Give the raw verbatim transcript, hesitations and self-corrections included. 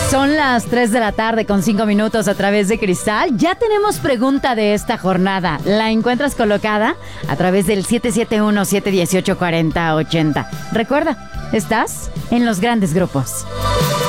Son las tres de la tarde con cinco minutos a través de Cristal. Ya tenemos pregunta de esta jornada. La encuentras colocada a través del siete siete uno, siete uno ocho, cuatro cero ocho cero. Recuerda, estás en los grandes grupos.